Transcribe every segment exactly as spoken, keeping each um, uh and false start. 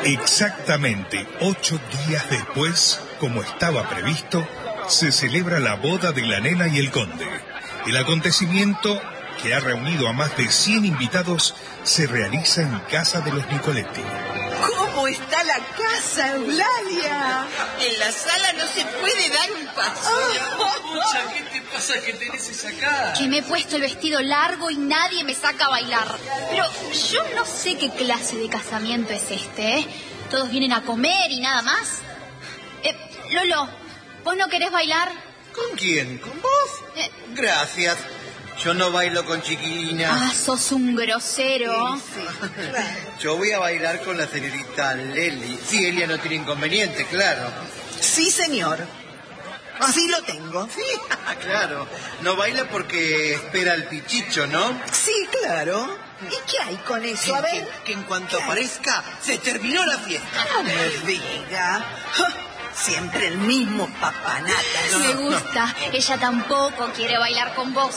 Exactamente ocho días después, como estaba previsto, se celebra la boda de la nena y el conde. El acontecimiento, que ha reunido a más de cien invitados, se realiza en casa de los Nicoletti. ¿Cómo está la casa, Eulalia? En la sala no se puede dar un paso. Mucha, ¿qué te pasa que tenés esa cara? Que me he puesto el vestido largo y nadie me saca a bailar. Pero yo no sé qué clase de casamiento es este, ¿eh? Todos vienen a comer y nada más. Eh, Lolo, ¿vos no querés bailar? ¿Con quién? ¿Con vos? Eh, Gracias. Yo no bailo con chiquilinas. Ah, sos un grosero. Sí, sí. Yo voy a bailar con la señorita Leli. Si ella no tiene inconveniente, claro. Sí, señor. Así lo tengo. Sí, claro. No baila porque espera al pichicho, ¿no? Sí, claro. ¿Y qué hay con eso? A Que, ver. que en cuanto aparezca, se terminó la fiesta. No me diga. Siempre el mismo papanata. No, me gusta. No. Ella tampoco quiere bailar con vos.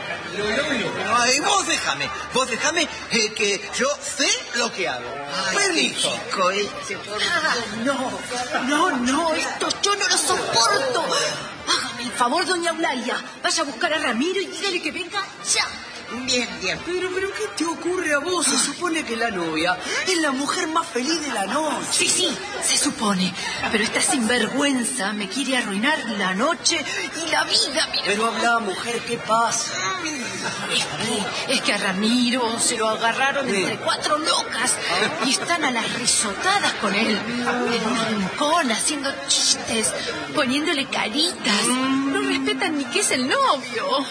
Ay, vos déjame, vos déjame eh, que yo sé lo que hago. Permiso. Chico, este, ah, no, no, no, esto yo no lo soporto. Hágame el favor, doña Eulalia. Vaya a buscar a Ramiro y dígale que venga ya. Bien, bien. Pero, pero, ¿qué te ocurre a vos? Se supone que la novia es la mujer más feliz de la noche. Sí, sí, se supone. Pero esta sinvergüenza me quiere arruinar la noche y la vida. Mira. Pero habla, mujer, ¿qué pasa? Es que, es que a Ramiro se lo agarraron ¿Sí? entre cuatro locas y están a las risotadas con él. En un rincón, haciendo chistes, poniéndole caritas. No respetan ni que es el novio.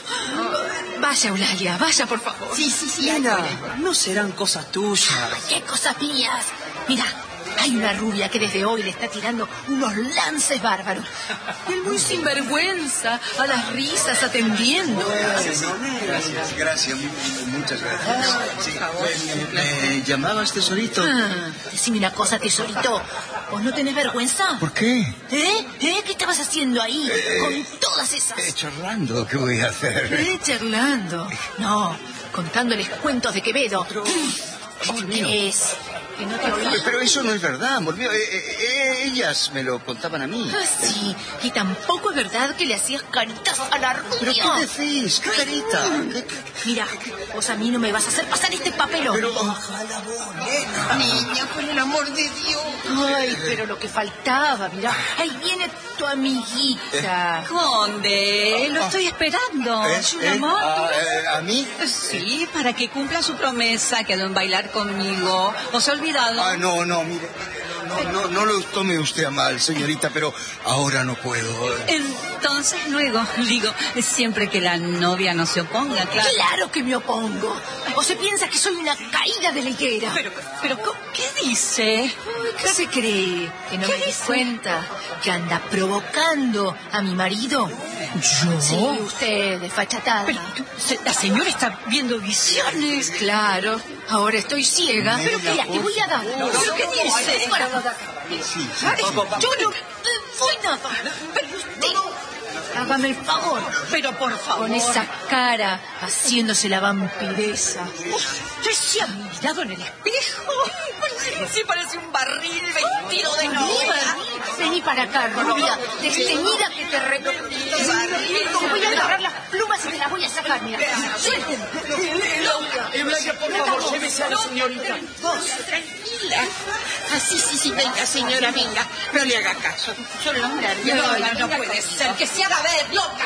Vaya, Eulalia, vaya. Vaya, por favor. Sí, sí, sí. Nena, no serán cosas tuyas. ¿Qué cosas mías? Mira, hay una rubia que desde hoy le está tirando unos lances bárbaros. Él muy sinvergüenza, a las risas atendiendo. Gracias, gracias, gracias, muchas gracias. Sí, ¿Me, me llamabas, tesorito? Ah, decime una cosa, tesorito. ¿Vos no tenés vergüenza? ¿Por qué? ¿Eh? ¿Eh? ¿Qué estabas haciendo ahí? Eh, con todas esas... Eh, charlando, ¿qué voy a hacer? ¿Eh? Charlando. No, contándoles cuentos de Quevedo. ¿Qué es? Que no te oí. Pero eso no es verdad, amor mío. Eh, eh, ellas me lo contaban a mí. Ah, sí. Y tampoco es verdad que le hacías caritas a la rubia. ¿Pero qué decís? ¿Qué carita? ¿Qué, qué? Mira, vos a mí no me vas a hacer pasar este papelón. Pero ojalá vos, nena. Niña, por el amor de Dios. Ay, pero lo que faltaba, mira. Ahí viene tu amiguita. Conde, lo estoy esperando. ¿Eh? ¿Es un ¿Eh? amor? ¿A, eh, ¿A mí? Sí, para que cumpla su promesa, quedó en bailar conmigo. ¿No se ha olvidado? Ah, no, no, mire. No, no, no lo tome usted a mal, señorita, pero ahora no puedo. Entonces luego, digo, siempre que la novia no se oponga, claro. Claro que me opongo. ¿O se piensa que soy una caída de la higuera? Pero, pero, ¿qué dice? ¿Qué se cree? ¿Que no me di cuenta? ¿Que anda provocando a mi marido? ¿Yo? Sí, usted, desfachatada. Pero la señora está viendo visiones. Claro, ahora estoy ciega. Nena, pero mira, te voy a dar. No, ¿pero qué dice? Sí, sí. Yo no fui nada. Pero usted, hágame el favor. Pero por favor. Con esa cara, haciéndose la vampiresa. ¿Usted se ha mirado en el espejo? Sí, parece un barril vestido de novia. Vení para acá, rubia, desteñida que te re... Te voy a agarrar las plumas y te las voy a sacar, mira. Suéltenme. Eulalia, por favor, llévese a la señorita. Vos, tranquila. Ah, sí, sí, sí, venga, señora, venga. No le haga caso. Yo lo hablaría. No, no, no puede ser. Que se haga ver, loca.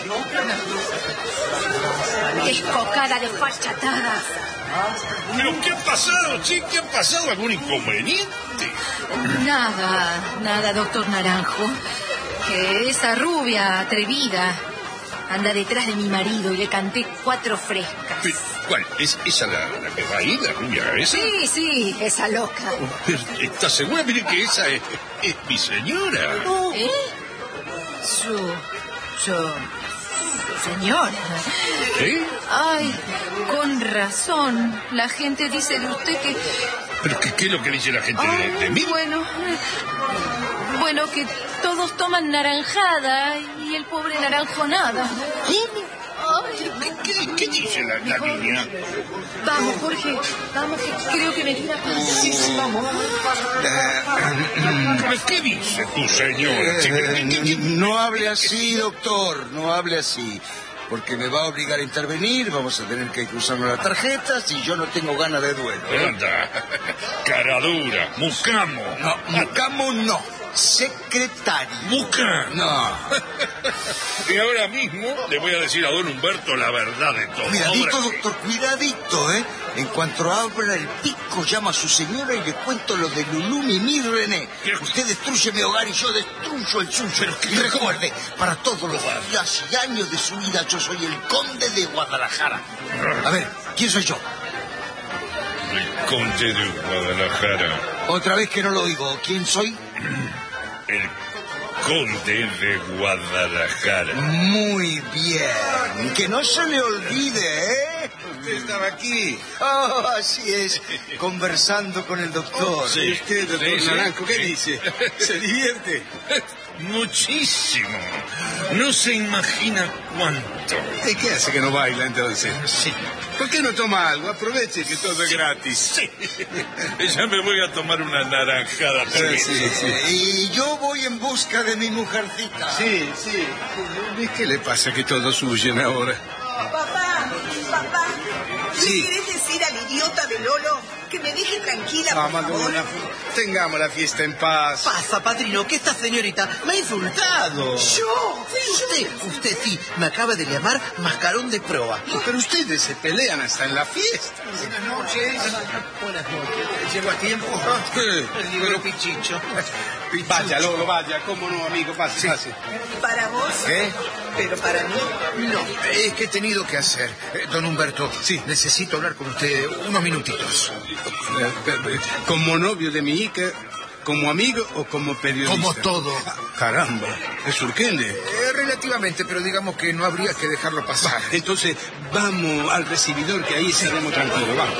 Descocada de fachatada. ¿Pero qué ha pasado, che? ¿Qué ha pasado? ¿Algún inconveniente? Nada, nada, doctor Naranjo. Que esa rubia atrevida anda detrás de mi marido y le canté cuatro frescas. Pero, ¿cuál? ¿Es esa la, la que va ahí, la rubia esa? Sí, sí, esa loca. Pero, ¿estás segura? Mire que esa es, es mi señora. ¿Eh? Su... su... señora. ¿Sí? Ay, con razón. La gente dice de usted que... ¿Pero qué, qué es lo que dice la gente de, de mí? Bueno, eh, bueno, que todos toman naranjada y el pobre naranjo nada. Ay, ¿Qué, qué dice la, la niña? Vamos, Jorge, vamos, que creo que me tiene sí, sí, vamos, vamos. ¿Qué dice tu señora? Eh, no hable así, doctor, no hable así. Porque me va a obligar a intervenir, vamos a tener que cruzarnos las tarjetas y yo no tengo ganas de duelo. Anda, cara dura, mucamo. No, mucamo no, secretario. Muca. No. Y ahora mismo le voy a decir a don Humberto la verdad de todo. Cuidadito, Ahora... doctor, cuidadito, ¿eh? En cuanto abra el pico, llama a su señora y le cuento lo de Lulú, Mimi y René. ¿Qué? Usted destruye mi hogar y yo destruyo el suyo. Pero ¿qué? Y recuerde, para todos los días y años de su vida, yo soy el conde de Guadalajara. A ver, ¿quién soy yo? El conde de Guadalajara. Otra vez que no lo oigo, ¿quién soy? El conde de Guadalajara. Muy bien. Que no se le olvide, ¿eh? Usted estaba aquí. Oh, así es. Conversando con el doctor. ¿Y usted, doctor Sí, sí. Naranjo, qué dice? ¿Se divierte? Muchísimo. No se imagina cuánto. ¿Y qué hace que no baila entonces? Sí. ¿Por qué no toma algo? Aproveche que todo es gratis. Sí. Ya me voy a tomar una naranjada. Sí, sí, sí. Y yo voy en busca de mi mujercita. Sí, sí. ¿Y qué le pasa que todos huyen ahora? Papá, papá, ¿le Sí. querés decir al idiota de Lolo que me deje tranquila, Vamos, por favor? Luna, tengamos la fiesta en paz. Pasa, padrino, que esta señorita me ha insultado. ¿Yo? Usted, usted sí, me acaba de llamar mascarón de proa. Pero ustedes se pelean hasta en la fiesta. Buenas noches. Buenas noches. ¿Llego a tiempo? Sí, Pero Pichicho. Vaya, Lolo, vaya. ¿Cómo no, amigo? Pase, pase. ¿Para vos? ¿Qué? Pero para mí, no. Es que he tenido que hacer. Eh, don Humberto, Sí. necesito hablar con usted unos minutitos. ¿Como novio de mi hija, como amigo o como periodista? Como todo. Caramba, es urgente. Eh, relativamente, pero digamos que no habría que dejarlo pasar. Entonces, vamos al recibidor, que ahí estaremos tranquilos. Vamos.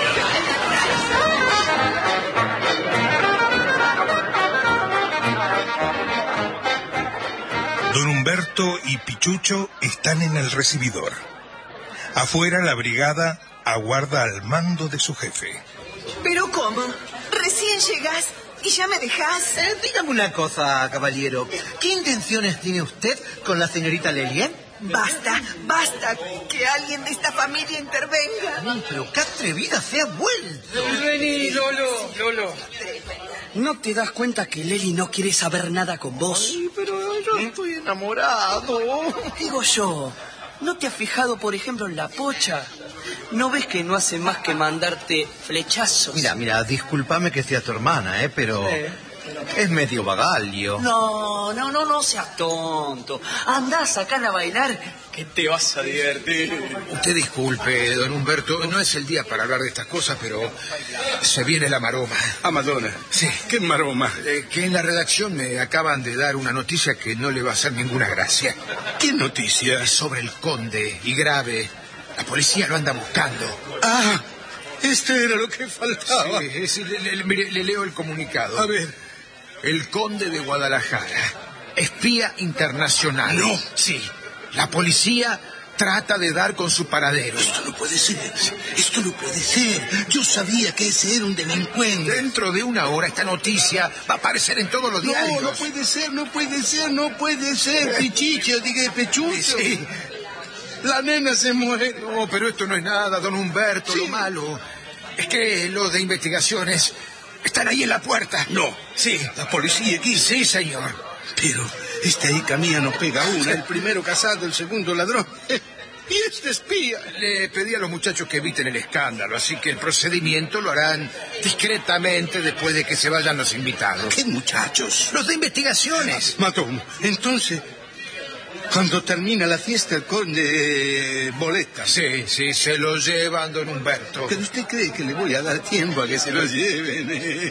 Don Humberto y Pichucho están en el recibidor. Afuera la brigada aguarda al mando de su jefe. ¿Pero cómo? ¿Recién llegás y ya me dejás? Eh, dígame una cosa, caballero. ¿Qué intenciones tiene usted con la señorita Lelien? Basta, basta que alguien de esta familia intervenga. Mm, Pero qué atrevida se ha vuelto. Vení, Lolo, Lolo. ¿No te das cuenta que Leli no quiere saber nada con vos? Ay, pero yo estoy enamorado. Digo yo, ¿no te has fijado, por ejemplo, en la Pocha? ¿No ves que no hace más que mandarte flechazos? Mira, mira, discúlpame que sea tu hermana, ¿eh? Pero es medio vagalio. No, no, no, no seas tonto. Andá a sacar a bailar que te vas a divertir. Usted disculpe, don Humberto, no es el día para hablar de estas cosas, pero se viene la maroma. A Madonna. Sí. Qué maroma. Eh, que en la redacción me acaban de dar una noticia que no le va a hacer ninguna gracia. ¿Qué noticia? Es sobre el conde, y grave. La policía lo anda buscando. Ah, esto era lo que faltaba. Sí, es- le, le- mire, le leo el comunicado. A ver. El conde de Guadalajara, espía internacional. No. Sí. La policía trata de dar con su paradero. Esto no puede ser. Esto no puede ser. Yo sabía que ese era un delincuente. Dentro de una hora esta noticia va a aparecer en todos los No, diarios. no puede ser, no puede ser, no puede ser. Pichicho, diga Pechucho. Sí. La nena se muere. No, pero esto no es nada, don Humberto. Sí. Lo malo es que los de investigaciones están ahí en la puerta. No. Sí. La policía aquí. Sí, señor. Pero esta hija mía no pega una. El primero casado, el segundo ladrón. Y este espía. Le pedí a los muchachos que eviten el escándalo, así que el procedimiento lo harán discretamente después de que se vayan los invitados. ¿Qué muchachos? Los de investigaciones. Matón. Entonces, cuando termina la fiesta, el conde eh, boleta. Sí, sí, se lo llevan, don Humberto. ¿Pero usted cree que le voy a dar tiempo a que se lo lleven?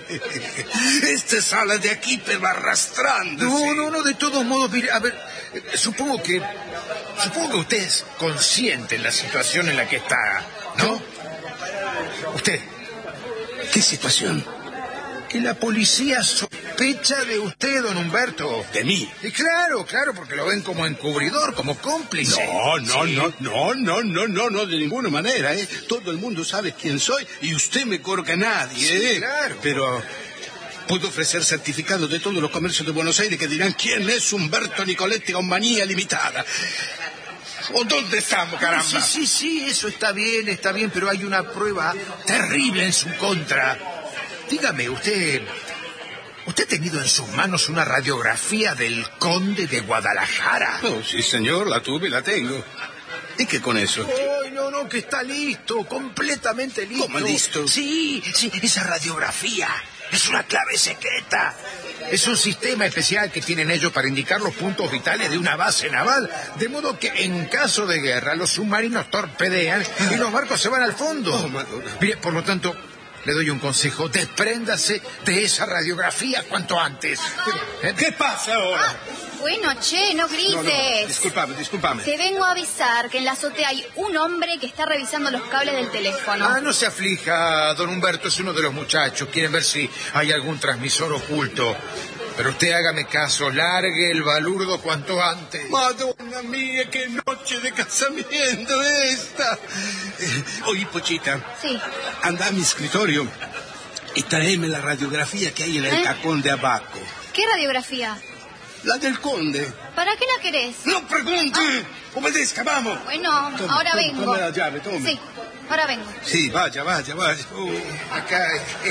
Esta sala de aquí pero arrastrando. No, no, no, de todos modos, mire, a ver, eh, supongo que, supongo que usted es consciente en la situación en la que está, ¿no? Usted, ¿Qué situación? que la policía sospecha Sospecha de usted, don Humberto. ¿De mí? Y claro, claro, porque lo ven como encubridor, como cómplice. No, no, Sí. no, no, no, no, no, no, de ninguna manera, ¿eh? Todo el mundo sabe quién soy y usted mejor que nadie, Sí, ¿eh? claro. Pero puedo ofrecer certificados de todos los comercios de Buenos Aires que dirán quién es Humberto Nicoletti con manía limitada. ¿O dónde estamos, caramba? Sí, sí, sí, eso está bien, está bien, pero hay una prueba terrible en su contra. Dígame, usted... ¿Usted ha tenido en sus manos una radiografía del conde de Guadalajara? Oh, sí, señor, la tuve y la tengo. ¿Y qué con eso? Ay, no, no, que está listo, completamente listo. ¿Cómo listo? Sí, sí, esa radiografía es una clave secreta. Es un sistema especial que tienen ellos para indicar los puntos vitales de una base naval, de modo que en caso de guerra los submarinos torpedean y los barcos se van al fondo. Oh, Madonna. Mire, por lo tanto, le doy un consejo, despréndase de esa radiografía cuanto antes. ¿Eh? ¿Qué pasa ahora? Ah, bueno, che, no grites. No, no, discúlpame, discúlpame. Te vengo a avisar que en la azotea hay un hombre que está revisando los cables del teléfono. Ah, no se aflija, don Humberto, es uno de los muchachos. Quieren ver si hay algún transmisor oculto. Pero usted hágame caso, largue el balurdo cuanto antes. Madonna mía, qué noche de casamiento esta. Eh, oye, Pochita. Sí. Anda a mi escritorio y tráeme la radiografía que hay en el ¿Eh? cajón de abajo. ¿Qué radiografía? La del conde. ¿Para qué la querés? ¡No pregunte! Ah. Obedezca, vamos. Bueno, Toma, ahora toma, vengo. tome la llave, tome. Sí, ahora vengo. Sí, vaya, vaya, vaya. Oh, acá.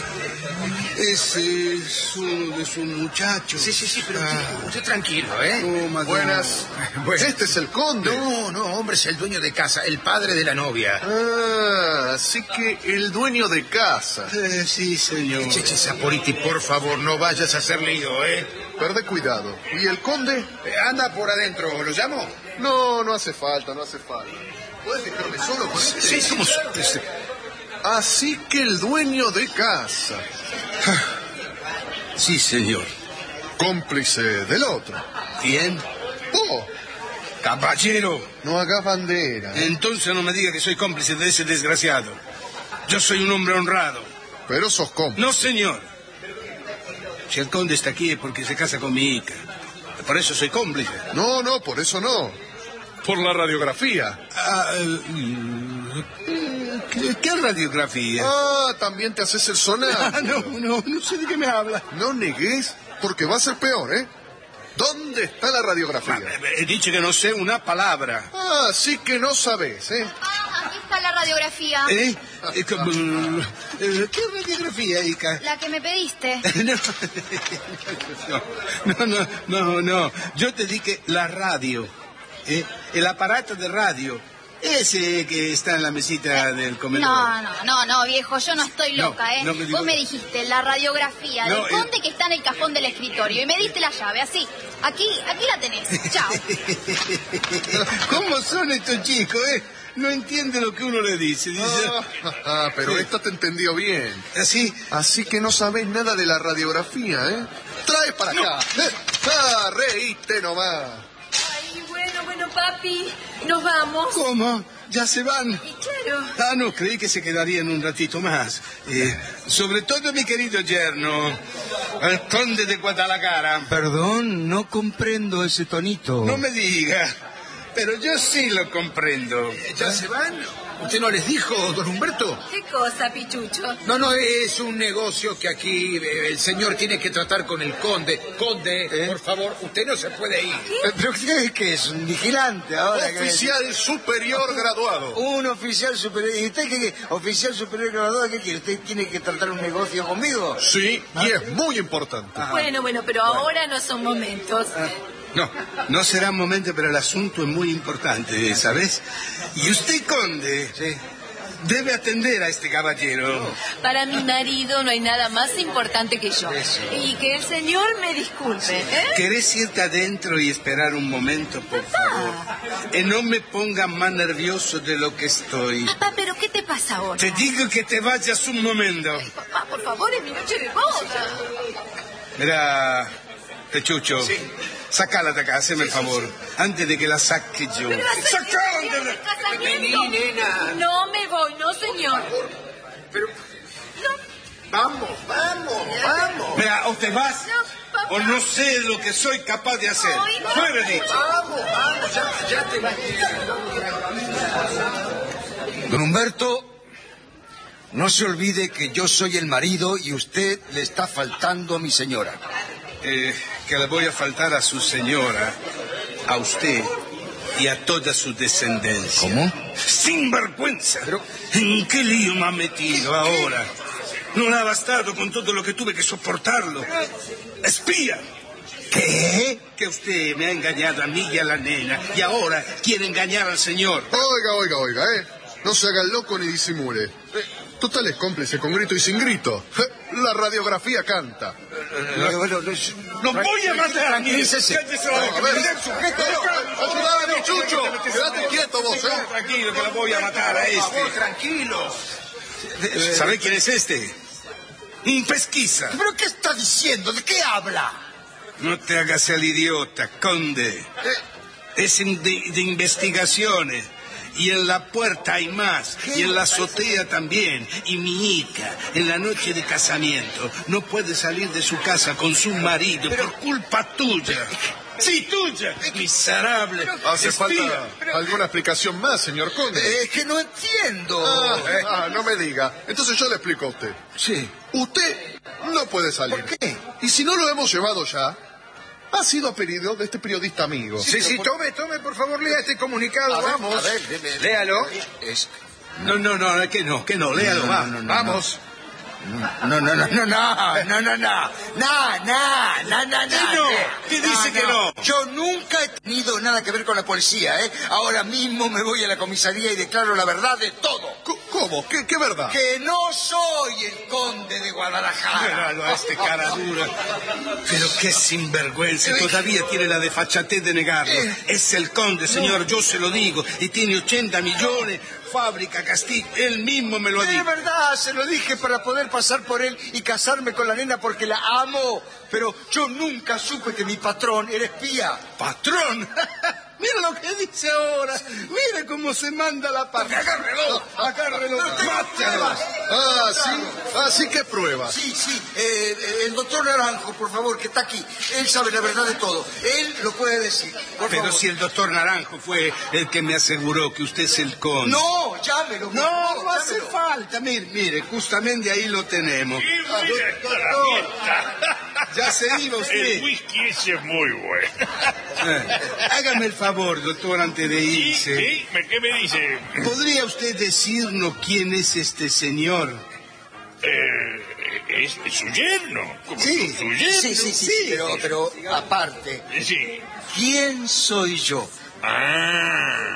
Ese es uno de sus muchachos. Sí, sí, sí, pero Ah. usted, usted tranquilo, ¿eh? Oh, Madonna. Buenas. Bueno. Este es el conde. No, no, hombre, es el dueño de casa, el padre de la novia. Ah, así que el dueño de casa. Eh, sí, señor. Cheche, Saporiti, por favor, no vayas a hacer lío, ¿eh? Perde cuidado. ¿Y el conde? Eh, Anda por adentro, ¿lo llamo? No, no hace falta, no hace falta. ¿Puedes dejarme solo con este? Sí, ¿cómo se- este- Así que el dueño de casa. Sí, señor. Cómplice del otro. ¿Quién? Oh, Caballero. no hagas bandera. Entonces no me diga que soy cómplice de ese desgraciado. Yo soy un hombre honrado. Pero sos cómplice. No, señor. Si el conde está aquí es porque se casa con mi hija. Por eso soy cómplice. No, no, por eso no. Por la radiografía. Ah, eh, mm, ¿qué, qué radiografía? Ah, también te haces el sonar. Ah, no, no, no sé de qué me habla. No negues, porque va a ser peor, ¿eh? ¿Dónde está la radiografía? Ah, He dicho que no sé una palabra. Ah, sí que no sabes, ¿eh? Ah, aquí está la radiografía. ¿Eh? Eh, como- eh, ¿Qué radiografía, hija? La que me pediste. No, no, no, no, no. Yo te dije la radio. ¿eh? El aparato de radio. Ese que está en la mesita del comedor. No, no, no, no, viejo, yo no estoy No, loca, ¿eh? no me digo- Vos me dijiste la radiografía No, del eh. conde que está en el cajón del escritorio y me diste la llave, así. Aquí, aquí la tenés. Chao. ¿Cómo son estos chicos, eh? No entiende lo que uno le dice. Dice, Ah, ah, pero Sí. esta te entendió bien. así. Así que no sabes nada de la radiografía, ¿eh? Trae para acá. Eh, Ah, reíste nomás. Ay, bueno, bueno, papi, nos vamos. ¿Cómo? ¿Ya se van? Y claro. Ah, no, creí que se quedarían un ratito más. Eh, sobre todo mi querido yerno, el conde de Guadalajara. Perdón, no comprendo ese tonito. No me diga, pero yo sí lo comprendo. ¿Ya se van? ¿Usted no les dijo, don Humberto? ¿Qué cosa, Pichucho? No, no, es un negocio que aquí eh, el señor tiene que tratar con el conde. Conde, ¿Eh? por favor, usted no se puede ir. Eh, ¿Pero qué, qué es? ¿Un vigilante ahora? ¿Qué es? Oficial superior graduado. Un oficial superior. ¿Y usted qué, qué? ¿Oficial superior graduado? ¿Qué quiere? ¿Usted tiene que tratar un negocio conmigo? Sí, y es muy importante. Bueno, bueno, pero ahora no son momentos. No, no será momento, pero el asunto es muy importante, ¿sabes? Y usted, conde, debe atender a este caballero. Para mi marido no hay nada más importante que yo. Y que el señor me disculpe, ¿eh? ¿Querés irte adentro y esperar un momento, por favor? Y no me ponga más nervioso de lo que estoy. Papá, ¿pero qué te pasa ahora? Te digo que te vayas un momento. Papá, por favor, es mi noche de boda. Mira, Pechucho, sacala de acá, hazme el favor, antes de que la saque yo. ¡Sacala de la... Vení, nena. No me voy, no, señor. Pero... Vamos, vamos, vamos. Mira, o te vas, o no sé lo que soy capaz de hacer. ¡Fuera de hecho! Vamos, vamos, ya, ya te vas. Don Humberto, no se olvide que yo soy el marido y usted le está faltando a mi señora. Eh, que le voy a faltar a su señora, a usted y a toda su descendencia. ¿Cómo? ¡Sinvergüenza! ¿Pero en qué lío me ha metido ahora? No le ha bastado con todo lo que tuve que soportarlo. ¡Espía! ¿Qué? Que usted me ha engañado a mí y a la nena, y ahora quiere engañar al señor. Oiga, oiga, oiga, ¿eh? No se haga el loco ni disimule. Eh, total es cómplice con grito y sin grito. La radiografía canta. ¡Lo voy a matar! Tranquilícese. Ayúdame, Chucho. Quédate quieto vos, ¿eh? Tranquilo, que lo voy a matar a este. Tranquilo. ¿Sabe quién es este? Un pesquisa. ¿Pero qué está diciendo? ¿De qué habla? No te hagas el idiota, conde. Es de, de investigaciones. Y en la puerta hay más. ¿Qué? Y en la azotea también. Y mi hija, en la noche de casamiento, no puede salir de su casa con su marido. Pero... por culpa tuya. Sí, tuya. Miserable. Hace espía. falta pero... alguna explicación más, señor conde. Es eh, que no entiendo. Ah, eh. ah, no me diga. Entonces yo le explico a usted. Sí. Usted no puede salir. ¿Por qué? Y si no lo hemos llevado ya, ha sido a pedido de este periodista amigo. Sí, sí, por... tome, tome, por favor, lea este comunicado, a ver, vamos. A ver, deme, léalo. Es... No, no, no, que no, que no, léalo, no, va. no, no, no, vamos. No, no, no, no, no, no, no, no, no, no, no, no, no, no. ¿Qué dice que no? Yo nunca he tenido nada que ver con la policía, ¿eh? Ahora mismo me voy a la comisaría y declaro la verdad de todo. ¿Cómo? ¿Qué, qué verdad? Que no soy el conde de Guadalajara. Míralo a este cara dura. Pero qué sinvergüenza. Todavía tiene la desfachatez de negarlo. Es el conde, señor, yo se lo digo. Y tiene ochenta millones. Fábrica Castillo, él mismo me lo dijo. Es verdad, se lo dije para poder pasar por él y casarme con la nena porque la amo. Pero yo nunca supe que mi patrón era espía. ¿Patrón? Mira lo que dice ahora. Mira cómo se manda la parte. Agárrelo, agárrelo, mátalo. Ah, sí. Ah, sí, ¿qué prueba? Sí, sí. Eh, el doctor Naranjo, por favor, que está aquí. Él sabe la verdad de todo. Él lo puede decir. Por Pero favor. si el doctor Naranjo fue el que me aseguró que usted es el conde. No, llámelo. Por no, favor, no hace llámelo. falta. Mire, mire, justamente ahí lo tenemos. Ah, doctor, ya se iba usted. El whisky ese es muy bueno. Eh, hágame el favor, doctor, antes de irse. ¿Sí? ¿Sí? ¿Qué me dice? ¿Podría usted decirnos quién es este señor? Eh, es, es su yerno. ¿Cómo Sí, su, su yerno? sí, sí, sí, sí, pero, pero aparte, Sí. ¿quién soy yo? Ah,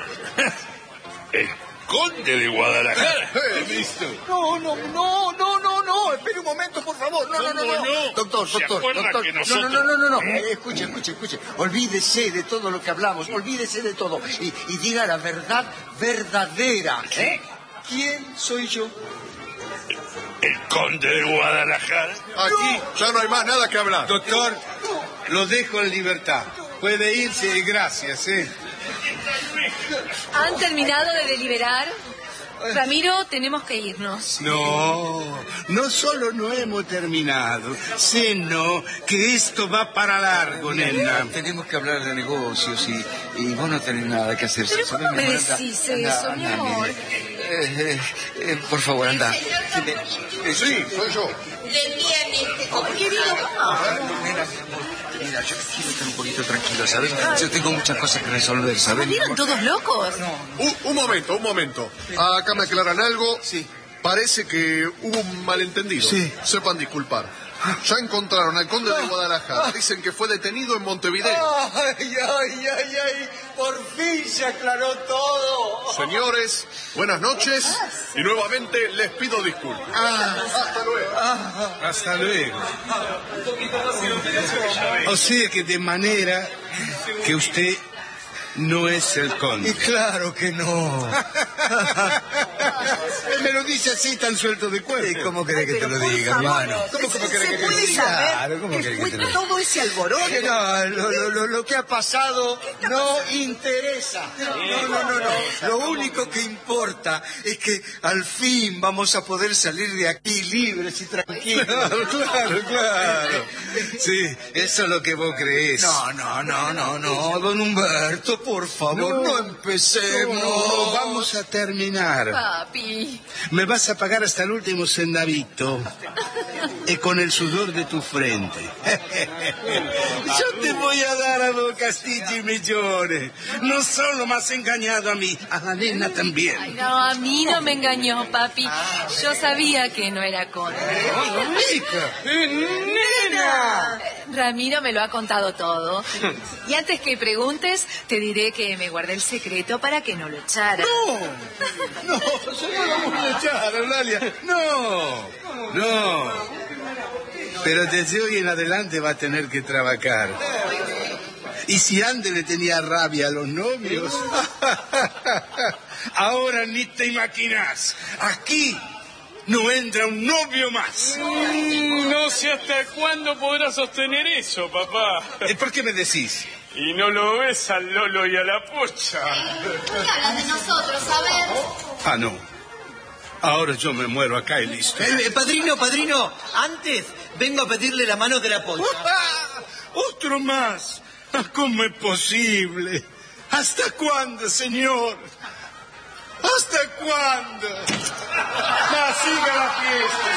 el conde de Guadalajara. ¿Listo? No, no, no, no, no, no, espere un momento, por favor. No, no, no, ¿Cómo no. no? Doctor, ¿Se doctor, acuerda doctor. que No, nosotros- no, no, no, no. Eh, escuche, escuche, escuche. Olvídese de todo lo que hablamos, olvídese de todo. Y, y diga la verdad verdadera. ¿Eh? ¿Quién soy yo? El conde de Guadalajara. Aquí ya no hay más nada que hablar. Doctor, lo dejo en libertad. Puede irse y gracias, ¿eh? ¿Han terminado de deliberar? Ramiro, tenemos que irnos. No, no solo no hemos terminado, sino que esto va para largo, nena. Tenemos que hablar de negocios y, y vos no tenés nada que hacer. ¿Pero ¿sabes? cómo me Anda, decís anda, eso, anda, mi amor? Eh, eh, eh, por favor, anda. Sí, soy yo. Le viene este Querido, Mira, mira, yo quiero estar un poquito tranquilo, ¿sabes? Yo tengo muchas cosas que resolver, ¿sabes? ¿salieron todos locos? Un, un momento, un momento. Acá me aclaran algo. Sí. Parece que hubo un malentendido. Sí. Sepan disculpar. Ya encontraron al conde de Guadalajara. Dicen que fue detenido en Montevideo. Ay, ay, ay, ay, por fin se aclaró todo. Señores, buenas noches y nuevamente les pido disculpas. Hasta luego. Hasta luego. O sea que de manera que usted no es el conde. Y claro que no. Me lo dice así, tan suelto de cuerpo. ¿Cómo querés que te lo diga, hermano? ¿Cómo, cómo querés que te lo diga? Claro, ¿cómo querés que te lo diga? Todo ese alboroto. No, lo, lo, lo, lo que ha pasado no interesa. No, no, no, no. Lo único que importa es que al fin vamos a poder salir de aquí libres y tranquilos. Claro, claro, claro. Sí, eso es lo que vos creés. No, no, no, no, no, don Humberto, por favor, no, no empecemos. No, vamos a terminar. Papi. Me vas a pagar hasta el último centavito. Y con el sudor de tu frente. Yo te voy a dar a dos castillos y millones. No solo me has engañado a mí, a la nena también. Ay, no, a mí no me engañó, papi. Yo sabía que no era Conde. ¡Nena! Ramiro me lo ha contado todo. Y antes que preguntes, te diré que me guardé el secreto para que no lo echara. No, no, yo no lo voy a echar, Eulalia. No, no. Pero desde hoy en adelante va a tener que trabajar. Y si antes le tenía rabia a los novios, ahora ni te imaginas. Aquí no entra un novio más. Mm, no sé hasta cuándo podrás sostener eso, papá. ¿Por qué me decís? Y no lo ves al Lolo y a la Pocha. ¿Qué hablas de nosotros? A ver. Ah, no. Ahora yo me muero acá y listo. Eh, eh, padrino, padrino, antes vengo a pedirle la mano de la Pocha. ¡Otro más! ¿Cómo es posible? ¿Hasta cuándo, señor? ¿Hasta cuándo? ¡Va, siga la fiesta!